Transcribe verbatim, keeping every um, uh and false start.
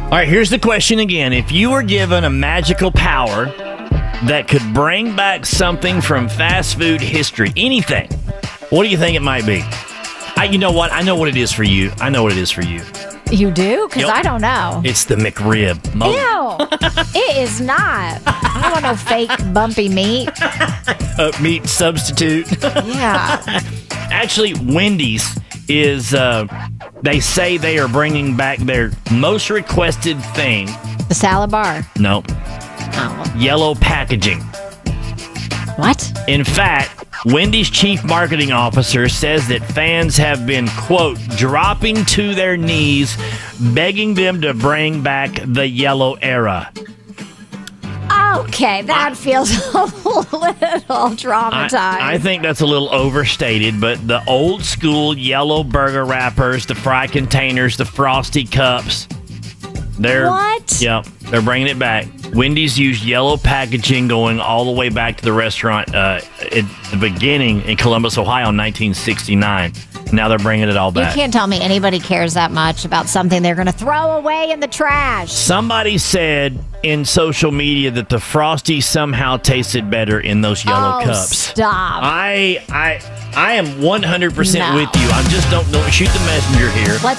All right, here's the question again. If you were given a magical power that could bring back something from fast food history, anything, what do you think it might be? I, you know what? I know what it is for you. I know what it is for you. You do? Because Yep. I don't know. It's the McRib. Mo- Ew. It is not. I don't want no fake bumpy meat. uh, meat substitute. Yeah. Actually, Wendy's is, uh, they say they are bringing back their most requested thing. The salad bar. No, Oh. yellow packaging. What? In fact, Wendy's chief marketing officer says that fans have been, quote, dropping to their knees, begging them to bring back the yellow era. Okay, that feels a little traumatized. I, I think that's a little overstated, but the old school yellow burger wrappers, the fry containers, the frosty cups, they're What? Yeah, they're bringing it back. Wendy's used yellow packaging going all the way back to the restaurant uh, at the beginning in Columbus, Ohio, in nineteen sixty-nine. Now they're bringing it all You back. can't tell me anybody cares that much about something they're going to throw away in the trash. Somebody said in social media that the Frosty somehow tasted better in those yellow oh, cups. Stop. I I I am one hundred percent No. with you. I just don't know. Shoot the messenger here. Let's